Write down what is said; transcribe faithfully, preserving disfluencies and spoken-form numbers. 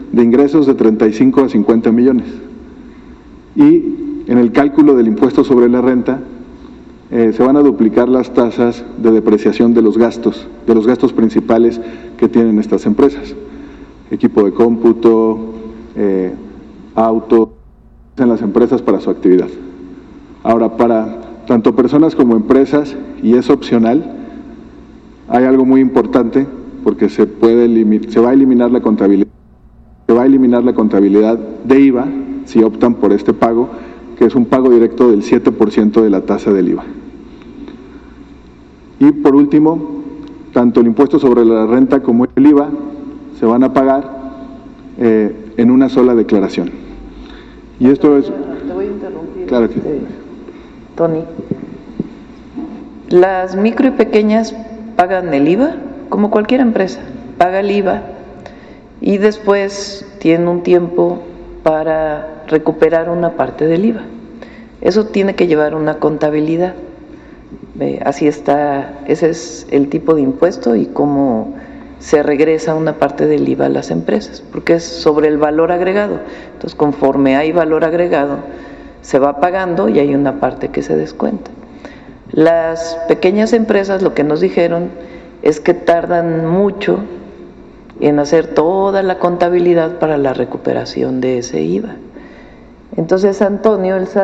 de ingresos de treinta y cinco a cincuenta millones. Y en el cálculo del impuesto sobre la renta, eh, se van a duplicar las tasas de depreciación de los gastos, de los gastos principales que tienen estas empresas. Equipo de cómputo, eh, auto, en las empresas para su actividad. Ahora, para tanto personas como empresas, y es opcional, hay algo muy importante, porque se puede se va a eliminar la contabilidad, se va a eliminar la contabilidad de I V A si optan por este pago, que es un pago directo del siete por ciento de la tasa del I V A. Y por último, tanto el impuesto sobre la renta como el I V A se van a pagar eh, en una sola declaración. Y esto es... Te voy a interrumpir. Claro que sí. Tony, las micro y pequeñas pagan el I V A como cualquier empresa, paga el I V A y después tiene un tiempo para recuperar una parte del I V A. Eso tiene que llevar una contabilidad. Eh, así está, ese es el tipo de impuesto y cómo se regresa una parte del I V A a las empresas, porque es sobre el valor agregado. Entonces, conforme hay valor agregado, se va pagando y hay una parte que se descuenta. Las pequeñas empresas, lo que nos dijeron es que tardan mucho en hacer toda la contabilidad para la recuperación de ese I V A. Entonces, Antonio, el